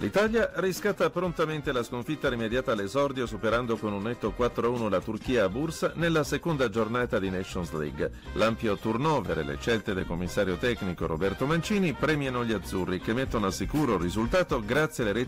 L'Italia riscatta prontamente la sconfitta rimediata all'esordio superando con un netto 4-1 la Turchia a Bursa nella seconda giornata di Nations League. L'ampio turnover e le scelte del commissario tecnico Roberto Mancini premiano gli azzurri che mettono al sicuro il risultato grazie alle reti